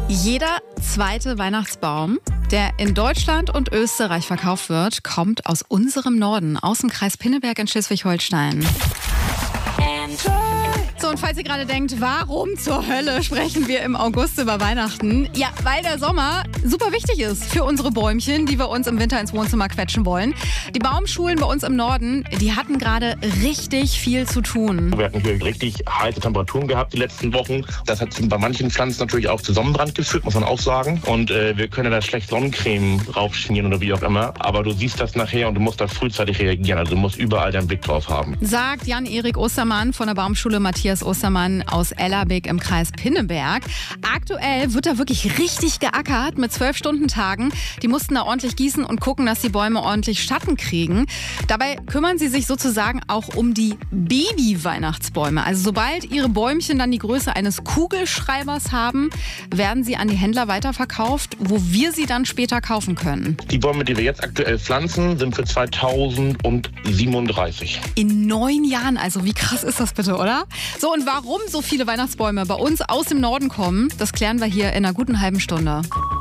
Jeder zweite Weihnachtsbaum, der in Deutschland und Österreich verkauft wird, kommt aus unserem Norden, aus dem Kreis Pinneberg in Schleswig-Holstein. So, und falls ihr gerade denkt, warum zur Hölle sprechen wir im August über Weihnachten? Ja, weil der Sommer super wichtig ist für unsere Bäumchen, die wir uns im Winter ins Wohnzimmer quetschen wollen. Die Baumschulen bei uns im Norden, die hatten gerade richtig viel zu tun. Wir hatten hier richtig heiße Temperaturen gehabt die letzten Wochen. Das hat bei manchen Pflanzen natürlich auch zu Sonnenbrand geführt, muss man auch sagen. Und wir können da schlecht Sonnencreme raufschmieren oder wie auch immer. Aber du siehst das nachher und du musst da frühzeitig reagieren. Also du musst überall deinen Blick drauf haben. Sagt Jan-Erik Ostermann von der Baumschule Matthias Ostermann aus Ellerbeck im Kreis Pinneberg. Aktuell wird da wirklich richtig geackert mit 12-Stunden-Tagen. Die mussten da ordentlich gießen und gucken, dass die Bäume ordentlich Schatten kriegen. Dabei kümmern sie sich sozusagen auch um die Baby-Weihnachtsbäume. Also sobald ihre Bäumchen dann die Größe eines Kugelschreibers haben, werden sie an die Händler weiterverkauft, wo wir sie dann später kaufen können. Die Bäume, die wir jetzt aktuell pflanzen, sind für 2037. In 9 Jahren, also wie krass ist das bitte, oder? So, und warum so viele Weihnachtsbäume bei uns aus dem Norden kommen, das klären wir hier in einer guten halben Stunde.